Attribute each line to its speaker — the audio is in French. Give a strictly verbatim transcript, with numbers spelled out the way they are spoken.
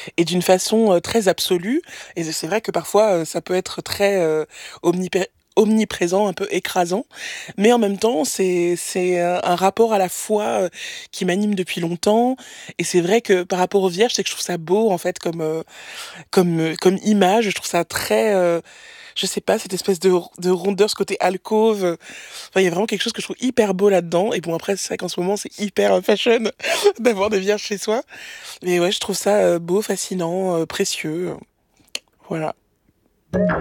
Speaker 1: et d'une façon, heu, très absolue et c'est vrai que parfois, heu, ça peut être très, heu, omnipé omniprésent, un peu écrasant, mais en même temps, c'est c'est, heu, un rapport à la foi, heu, qui m'anime depuis longtemps et c'est vrai que par rapport aux vierges, c'est que je trouve ça beau en fait comme, heu, comme, heu, comme image. Je trouve ça très, heu, je sais pas, cette espèce de ro de rondeur, ce côté alcôve, heu, enfin, il y a vraiment quelque chose que je trouve hyper beau là-dedans et bon après c'est vrai qu'en ce moment c'est hyper, heu, fashion d'avoir des vierges chez soi. Mais ouais, je trouve ça, heu, beau, fascinant, heu, précieux, heu, voilà.